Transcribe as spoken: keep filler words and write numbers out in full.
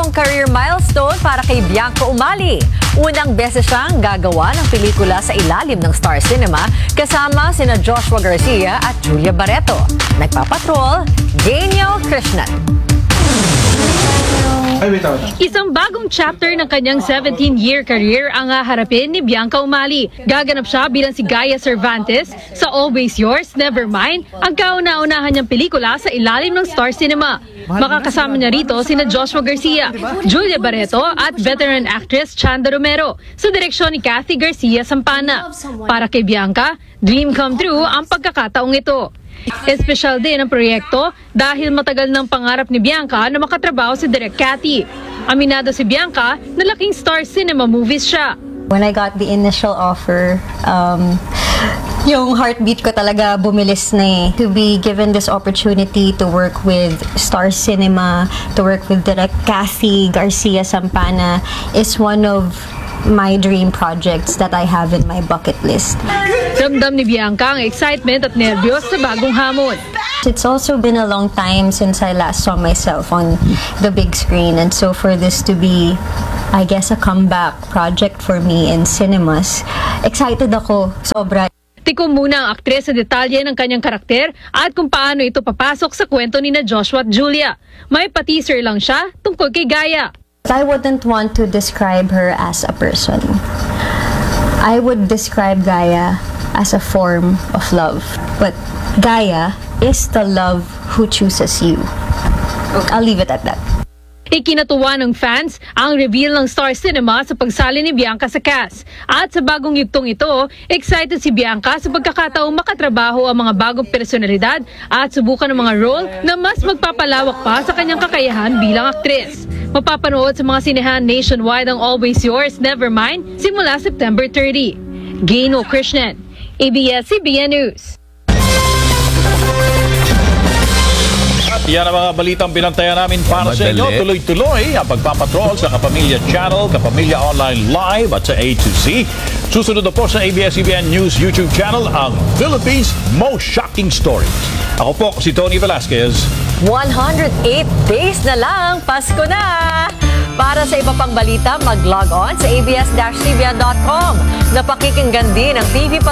bagong career milestone para kay Bianca Umali. Unang beses siyang gagawa ng pelikula sa ilalim ng Star Cinema kasama sina Joshua Garcia at Julia Barreto. Nagpapatrol, Daniel Krishnan. Ay, wait, wait. Isang bagong chapter ng kanyang seventeen-year career ang haharapin ni Bianca Umali. Gaganap siya bilang si Gaia Cervantes sa Always Yours, Nevermind, ang kauna-unahan niyang pelikula sa ilalim ng Star Cinema. Makakasama niya rito sina Joshua Garcia, Julia Barreto at veteran actress Chanda Romero sa direksyon ni Cathy Garcia Sampana. Para kay Bianca, dream come true ang pagkakataong ito. Espesyal din ang proyekto dahil matagal ng pangarap ni Bianca na makatrabaho si Direk Cathy. Aminado si Bianca na laking Star Cinema movies siya. When I got the initial offer, um, yung heartbeat ko talaga bumilis na eh. To be given this opportunity to work with Star Cinema, to work with Direk Cathy Garcia Sampana is one of my dream projects that I have in my bucket list. Ramdam ni Bianca ang excitement at nervyos sa bagong hamon. It's also been a long time since I last saw myself on the big screen, and so for this to be, I guess, a comeback project for me in cinemas, excited ako, sobra. Tikom muna ang aktres sa detalye ng kanyang karakter at kung paano ito papasok sa kwento ni na Joshua at Julia. May pa-teaser lang siya tungkol kay Gaia. I wouldn't want to describe her as a person. I would describe Gaia as a form of love. But Gaia is the love who chooses you. I'll leave it at that. Ikinatuwa ng fans ang reveal ng Star Cinema sa pagsali ni Bianca sa cast. At sa bagong yugtong ito, excited si Bianca sa pagkakataong makatrabaho ang mga bagong personalidad at subukan ng mga role na mas magpapalawak pa sa kanyang kakayahan bilang aktres. Mapapanood sa mga sinehan nationwide ang Always Yours, Nevermind simula September thirtieth. Daniel Krishnan, A B S C B N News. Yan ang mga balitang pinantayan namin para sa inyo. Tuloy-tuloy ang pagpapatrol sa Kapamilya Channel, Kapamilya Online Live at sa A to Z. Susunod na po sa A B S C B N News YouTube channel ang Philippines Most Shocking Stories. Ako po si Tony Velasquez. one hundred eight days na lang, Pasko na! Para sa iba pang balita, mag-log on sa A B S C B N dot com. Napakikinggan din ang T V